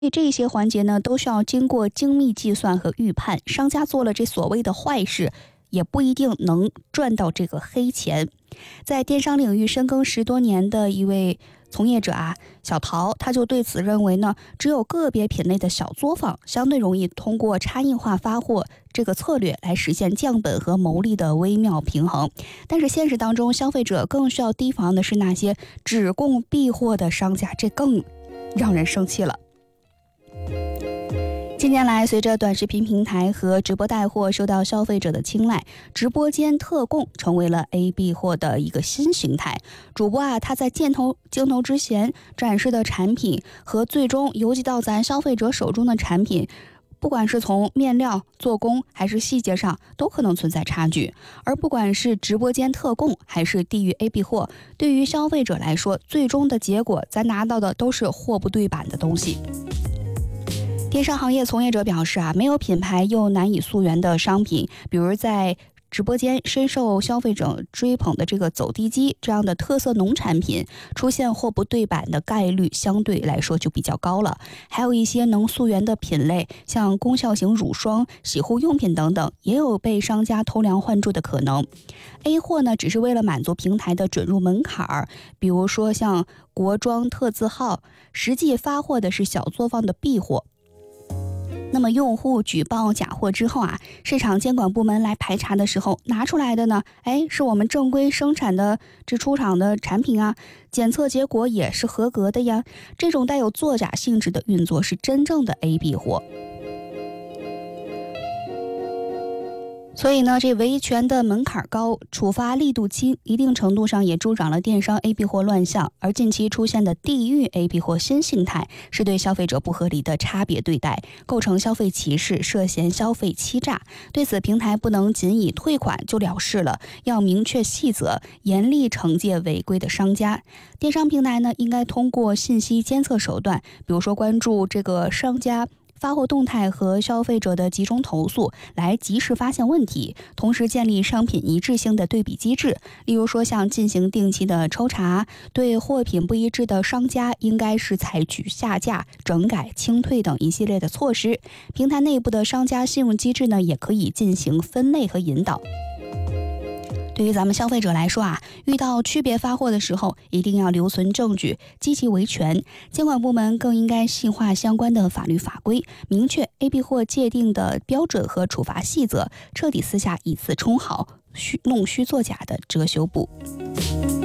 这些环节呢，都需要经过精密计算和预判。商家做了这所谓的坏事，也不一定能赚到这个黑钱。在电商领域深耕10多年的一位从业者小陶，他就对此认为呢，只有个别品类的小作坊相对容易通过差异化发货这个策略来实现降本和牟利的微妙平衡。但是现实当中，消费者更需要提防的是那些只供避货的商家，这更让人生气了。近年来，随着短视频平台和直播带货受到消费者的青睐，直播间特供成为了 AB 货的一个新形态。主播他在镜头之前展示的产品和最终邮寄到咱消费者手中的产品，不管是从面料、做工还是细节上，都可能存在差距。而不管是直播间特供还是地域 AB 货，对于消费者来说，最终的结果咱拿到的都是货不对版的东西。电商行业从业者表示没有品牌又难以溯源的商品，比如在直播间深受消费者追捧的这个走地鸡这样的特色农产品，出现货不对版的概率相对来说就比较高了。还有一些能溯源的品类，像功效型乳霜、洗护用品等等，也有被商家偷梁换柱的可能。A 货呢，只是为了满足平台的准入门槛，比如说像国妆特字号，实际发货的是小作坊的 B 货。那么用户举报假货之后市场监管部门来排查的时候拿出来的呢，是我们正规生产的这出厂的产品检测结果也是合格的呀。这种带有作假性质的运作是真正的 AB 货。所以呢，这维权的门槛高，处罚力度轻，一定程度上也助长了电商 AB 货乱象。而近期出现的地域 AB 货新形态，是对消费者不合理的差别对待，构成消费歧视，涉嫌消费欺诈。对此，平台不能仅以退款就了事了，要明确细则，严厉惩戒违规的商家。电商平台呢，应该通过信息监测手段，比如说关注这个商家发货动态和消费者的集中投诉，来及时发现问题，同时建立商品一致性的对比机制。例如说，像进行定期的抽查，对货品不一致的商家应该是采取下架、整改、清退等一系列的措施。平台内部的商家信用机制呢，也可以进行分类和引导。对于咱们消费者来说遇到区别发货的时候，一定要留存证据，积极维权。监管部门更应该细化相关的法律法规，明确 AB 货界定的标准和处罚细则，彻底撕下以次充好、弄虚作假的遮羞布。